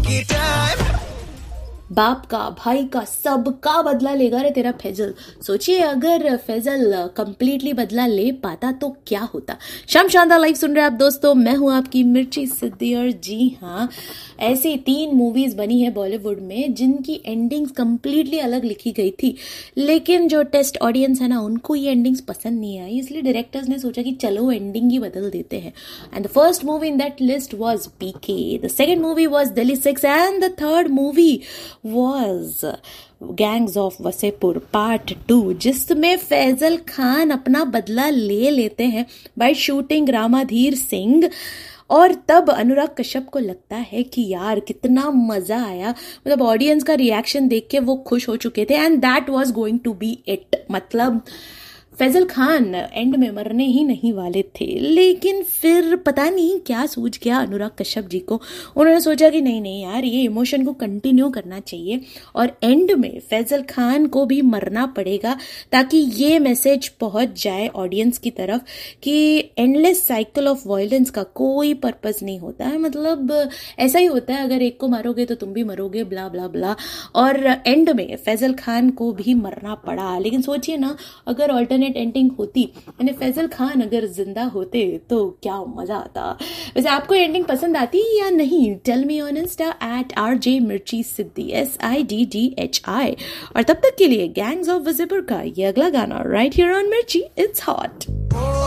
बाप का, भाई का, सबका बदला लेगा रे तेरा फैजल। सोचिए अगर फैजल कंप्लीटली बदला ले पाता तो क्या होता। शाम शानदार लाइव सुन रहे हैं आप दोस्तों, मैं हूं आपकी मिर्ची सिद्दी। और जी हाँ, ऐसी 3 मूवीज बनी है बॉलीवुड में जिनकी एंडिंग्स कंप्लीटली अलग लिखी गई थी, लेकिन जो टेस्ट ऑडियंस है ना, उनको ये एंडिंग्स पसंद नहीं आई, इसलिए डायरेक्टर्स ने सोचा कि चलो एंडिंग ही बदल देते हैं। And the first movie in that list was PK, the second movie was Delhi 6 and the third movie was gangs of Wasseypur part 2, जिसमें फैजल खान अपना बदला ले लेते हैं बाय शूटिंग रामाधीर सिंह। और तब अनुराग कश्यप को लगता है कि यार कितना मजा आया, मतलब ऑडियंस का रिएक्शन देख के वो खुश हो चुके थे and that was going to be it. मतलब फैजल खान एंड में मरने ही नहीं वाले थे, लेकिन फिर पता नहीं क्या सूझ गया अनुराग कश्यप जी को। उन्होंने सोचा कि नहीं यार, ये इमोशन को कंटिन्यू करना चाहिए और एंड में फैजल खान को भी मरना पड़ेगा ताकि ये मैसेज पहुंच जाए ऑडियंस की तरफ कि एंडलेस साइकिल ऑफ वायलेंस का कोई पर्पस नहीं होता है। मतलब ऐसा ही होता है, अगर एक को मारोगे तो तुम भी मरोगे, ब्ला ब्ला ब्ला। और एंड में फैजल खान को भी मरना पड़ा। लेकिन सोचिए ना, अगर ऑल्टरनेट एंडिंग होती यानी फैजल खान अगर जिंदा होते तो क्या मजा आता। वैसे आपको एंडिंग पसंद आती या नहीं? Tell me on Insta @RJ मिर्ची सिद्दी SIDDHI। और तब तक के लिए गैंग्स ऑफ वसेपुर का ये अगला गाना राइट हियर ऑन मिर्ची, इट्स हॉट।